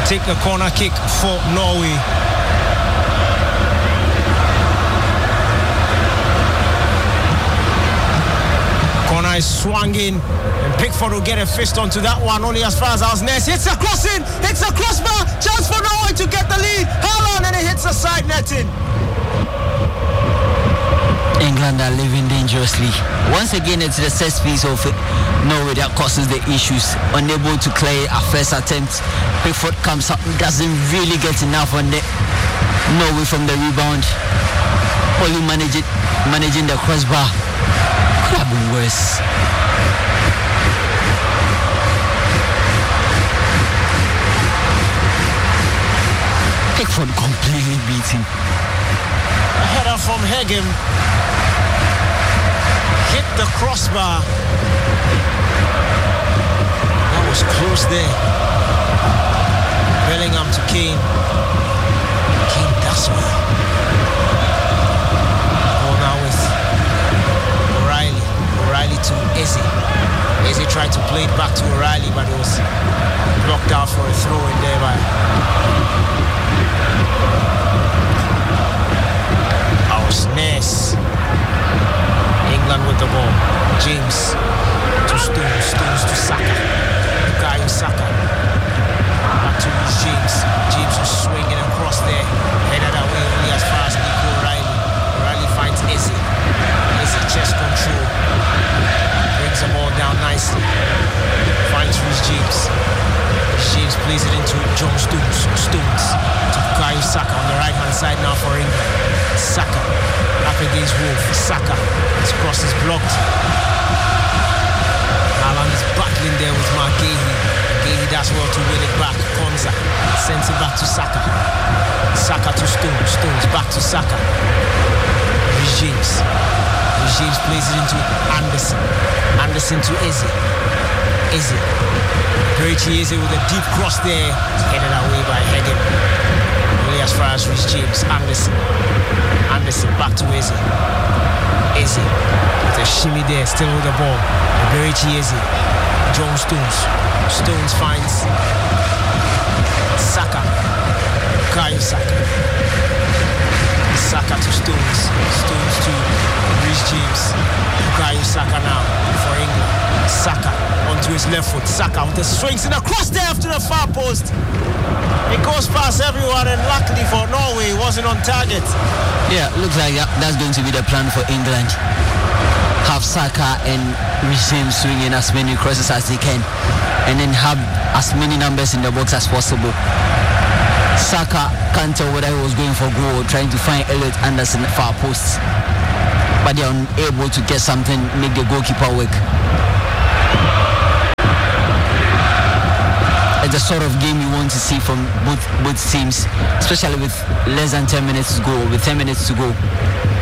take the corner kick for Norway. Corner is swung in, and Pickford will get a fist onto that one, only as far as Alsnes. Hits a crossing, hits a crossbar, chance for Norway to get the lead. Haaland, and it hits the side netting. England are living dangerously. Once again, it's the set piece of Norway that causes the issues. Unable to clear a first attempt. Pickford comes up, doesn't really get enough on the Norway from the rebound. Only managing the crossbar. Could have been worse. Pickford completely beaten. A header from Hegem. Hit the crossbar. That was close there. Bellingham to Kane. Kane does well. Ball now with O'Reilly. O'Reilly to Eze. Eze tried to play it back to O'Reilly, but it was blocked out for a throw in there by Alsnes. England with the ball. James to Stones. Stones to Saka. Bukayo Saka. Back to James. James was swinging across there. Headed away only as far as Nico O'Reilly. O'Reilly finds Eze. Eze chest control. Brings the ball down nicely. Finds Reece James. James plays it into John Stones. Stones to Bukayo Saka on the right hand side now for England. Saka up against Wolf. Saka, his cross is blocked. Haaland is battling there with Mark Gahey. Gahey does well to win it back. Konza sends it back to Saka. Saka to Stones. Stones back to Saka. Reece James. Reece James plays it into Anderson. Anderson to Eze. Eze. Bertie Eze with a deep cross there. Headed away by Hegem. Only as far as Reece James. Anderson. Anderson back to Eze. Eze. The shimmy there, still with the ball. Bertie Eze. John Stones. Stones finds Saka. Bukayo Saka. Saka to Stones. Stones to Reece James. Bukayo Saka now for England. Saka onto his left foot. Saka with the swings in the cross there after the far post. It goes past everyone, and luckily for Norway, it wasn't on target. Yeah, looks like that's going to be the plan for England. Have Saka and Reece James swinging as many crosses as they can, and then have as many numbers in the box as possible. Saka can't tell whether he was going for goal or trying to find Elliot Anderson at far posts, but they are unable to get something, make the goalkeeper work. It's the sort of game you want to see from both teams, especially with less than 10 minutes to go, with 10 minutes to go.